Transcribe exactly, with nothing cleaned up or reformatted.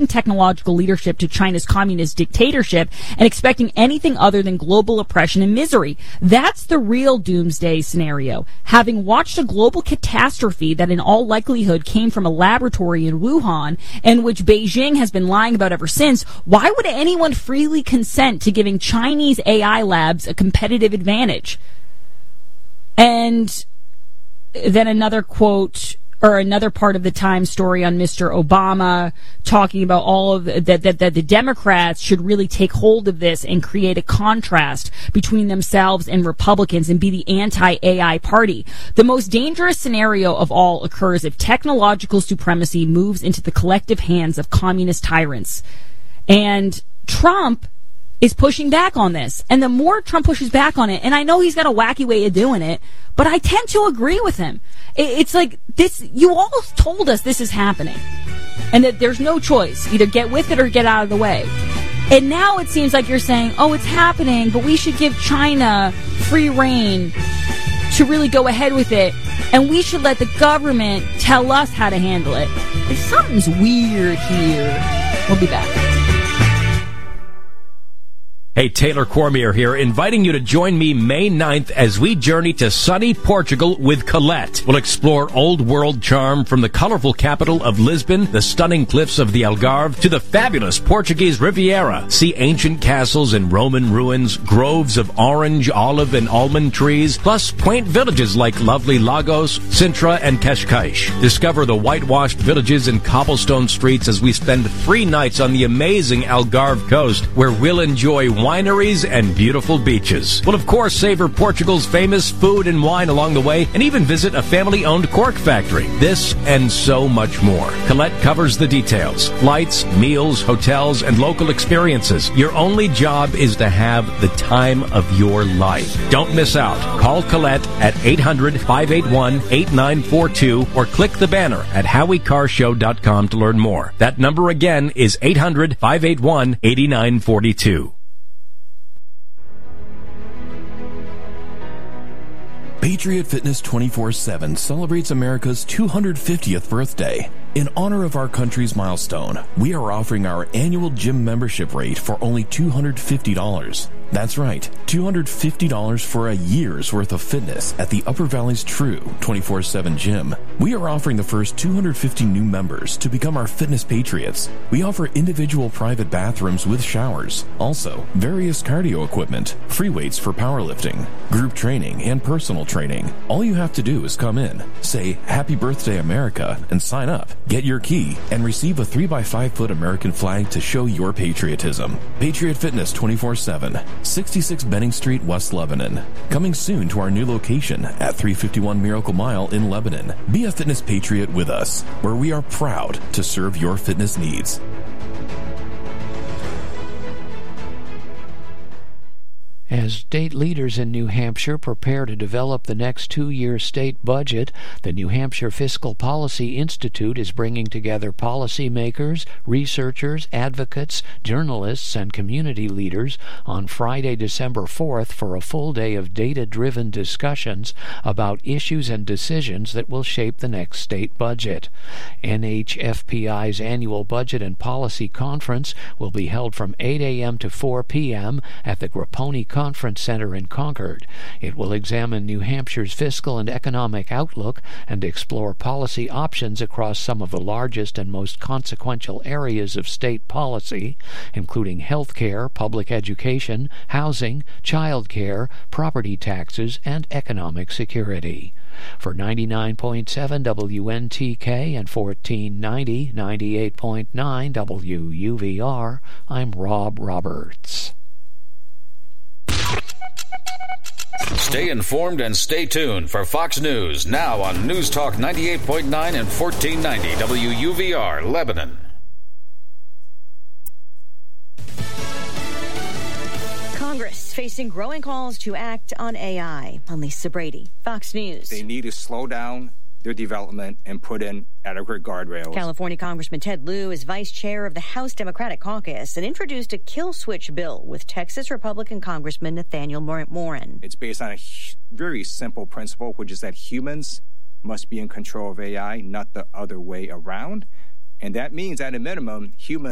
taking technological leadership to China's communist dictatorship and expecting anything other than global oppression and misery. That's the real doomsday scenario. Having watched a global catastrophe that in all likelihood came from a laboratory in Wuhan, and which Beijing has been lying about ever since, why would anyone freely consent to giving Chinese A I labs a competitive advantage? And then another quote, or another part of the Times story on Mister Obama talking about all of the, that, that, that the Democrats should really take hold of this and create a contrast between themselves and Republicans and be the anti-A I party. The most dangerous scenario of all occurs if technological supremacy moves into the collective hands of communist tyrants. And Trump is pushing back on this. And the more Trump pushes back on it, and I know he's got a wacky way of doing it, but I tend to agree with him. It's like this, you all told us this is happening and that there's no choice. Either get with it or get out of the way. And now it seems like you're saying, oh, it's happening, but we should give China free rein to really go ahead with it. And we should let the government tell us how to handle it. Something's weird here. We'll be back. Hey, Taylor Cormier here, inviting you to join me May ninth as we journey to sunny Portugal with Colette. We'll explore old world charm from the colorful capital of Lisbon, the stunning cliffs of the Algarve, to the fabulous Portuguese Riviera. See ancient castles and Roman ruins, groves of orange, olive, and almond trees, plus quaint villages like lovely Lagos, Sintra, and Cascais. Discover the whitewashed villages and cobblestone streets as we spend three nights on the amazing Algarve coast, where we'll enjoy wineries and beautiful beaches. We'll, of course, savor Portugal's famous food and wine along the way and even visit a family-owned cork factory. This and so much more. Colette covers the details. Flights, meals, hotels, and local experiences. Your only job is to have the time of your life. Don't miss out. Call Colette at eight hundred, five eight one, eight nine four two or click the banner at howie car show dot com to learn more. That number again is eight hundred, five eight one, eight nine four two. Patriot Fitness twenty-four seven celebrates America's two hundred fiftieth birthday. In honor of our country's milestone, we are offering our annual gym membership rate for only two hundred fifty dollars. That's right, two hundred fifty dollars for a year's worth of fitness at the Upper Valley's true twenty-four seven gym. We are offering the first two hundred fifty new members to become our fitness patriots. We offer individual private bathrooms with showers. Also, various cardio equipment, free weights for powerlifting, group training, and personal training. All you have to do is come in, say, Happy Birthday America, and sign up. Get your key and receive a three by five foot American flag to show your patriotism. Patriot Fitness twenty-four seven, sixty-six Benning Street, West Lebanon. Coming soon to our new location at three fifty-one Miracle Mile in Lebanon. Be a fitness patriot with us, where we are proud to serve your fitness needs. As state leaders in New Hampshire prepare to develop the next two-year state budget, the New Hampshire Fiscal Policy Institute is bringing together policymakers, researchers, advocates, journalists, and community leaders on Friday, December fourth for a full day of data-driven discussions about issues and decisions that will shape the next state budget. N H F P I's annual Budget and Policy Conference will be held from eight a.m. to four p.m. at the Grapponi Conference Center in Concord. It will examine New Hampshire's fiscal and economic outlook and explore policy options across some of the largest and most consequential areas of state policy, including health care, public education, housing, child care, property taxes, and economic security. For ninety-nine point seven W N T K and fourteen ninety, ninety-eight point nine W U V R, I'm Rob Roberts. Stay informed and stay tuned for Fox News, now on News Talk ninety-eight point nine and fourteen ninety W U V R, Lebanon. Congress facing growing calls to act on A I. I'm Lisa Brady, Fox News. They need to slow down their development and put in adequate guardrails. California Congressman Ted Lieu is vice chair of the House Democratic Caucus and introduced a kill switch bill with Texas Republican Congressman Nathaniel Morin. It's based on a very simple principle, which is that humans must be in control of A I, not the other way around. And that means, at a minimum, humans